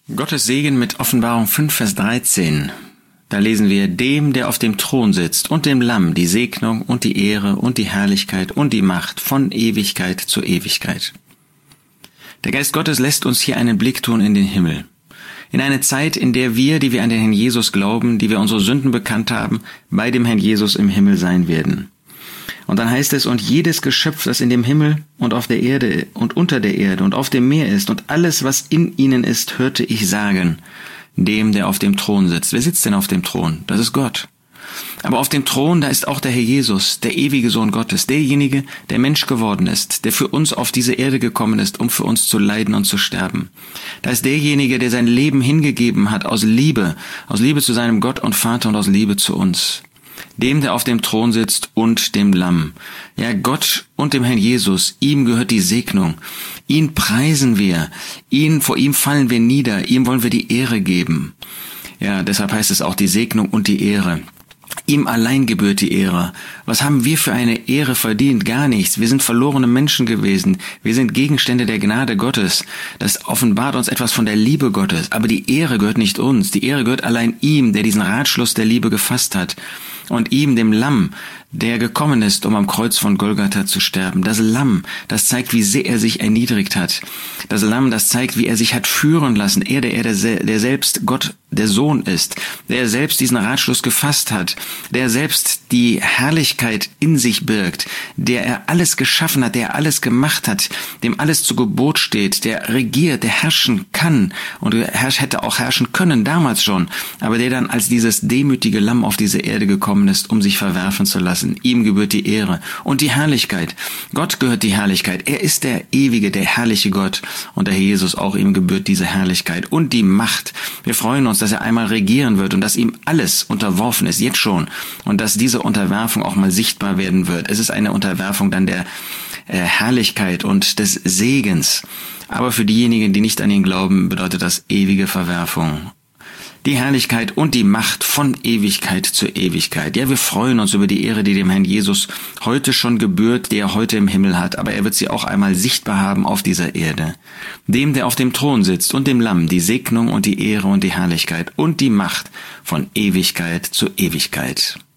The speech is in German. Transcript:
Gottes Segen mit Offenbarung 5, Vers 13. Da lesen wir, dem, der auf dem Thron sitzt und dem Lamm, die Segnung und die Ehre und die Herrlichkeit und die Macht von Ewigkeit zu Ewigkeit. Der Geist Gottes lässt uns hier einen Blick tun in den Himmel. In eine Zeit, in der wir, die wir an den Herrn Jesus glauben, die wir unsere Sünden bekannt haben, bei dem Herrn Jesus im Himmel sein werden. Und dann heißt es, und jedes Geschöpf, das in dem Himmel und auf der Erde und unter der Erde und auf dem Meer ist und alles, was in ihnen ist, hörte ich sagen, dem, der auf dem Thron sitzt. Wer sitzt denn auf dem Thron? Das ist Gott. Aber auf dem Thron, da ist auch der Herr Jesus, der ewige Sohn Gottes, derjenige, der Mensch geworden ist, der für uns auf diese Erde gekommen ist, um für uns zu leiden und zu sterben. Da ist derjenige, der sein Leben hingegeben hat aus Liebe zu seinem Gott und Vater und aus Liebe zu uns. Dem, der auf dem Thron sitzt und dem Lamm. Ja, Gott und dem Herrn Jesus, ihm gehört die Segnung. Ihn preisen wir, vor ihm fallen wir nieder, ihm wollen wir die Ehre geben. Ja, deshalb heißt es auch die Segnung und die Ehre. Ihm allein gebührt die Ehre. Was haben wir für eine Ehre verdient? Gar nichts. Wir sind verlorene Menschen gewesen. Wir sind Gegenstände der Gnade Gottes. Das offenbart uns etwas von der Liebe Gottes. Aber die Ehre gehört nicht uns. Die Ehre gehört allein ihm, der diesen Ratschluss der Liebe gefasst hat. Und ihm, dem Lamm, der gekommen ist, um am Kreuz von Golgatha zu sterben. Das Lamm, das zeigt, wie sehr er sich erniedrigt hat. Das Lamm, das zeigt, wie er sich hat führen lassen. Er, der selbst Gott, der Sohn ist, der selbst diesen Ratschluss gefasst hat, der selbst die Herrlichkeit in sich birgt, der er alles geschaffen hat, der alles gemacht hat, dem alles zu Gebot steht, der regiert, der herrschen kann und hätte auch herrschen können, damals schon, aber der dann als dieses demütige Lamm auf diese Erde gekommen ist, um sich verwerfen zu lassen. Ihm gebührt die Ehre und die Herrlichkeit. Gott gehört die Herrlichkeit. Er ist der ewige, der herrliche Gott und der Herr Jesus auch, ihm gebührt diese Herrlichkeit und die Macht. Wir freuen uns, dass er einmal regieren wird und dass ihm alles unterworfen ist, jetzt schon, und dass diese Unterwerfung auch mal sichtbar werden wird. Es ist eine Unterwerfung dann der Herrlichkeit und des Segens. Aber für diejenigen, die nicht an ihn glauben, bedeutet das ewige Verwerfung. Die Herrlichkeit und die Macht von Ewigkeit zu Ewigkeit. Ja, wir freuen uns über die Ehre, die dem Herrn Jesus heute schon gebührt, die er heute im Himmel hat, aber er wird sie auch einmal sichtbar haben auf dieser Erde. Dem, der auf dem Thron sitzt und dem Lamm, die Segnung und die Ehre und die Herrlichkeit und die Macht von Ewigkeit zu Ewigkeit.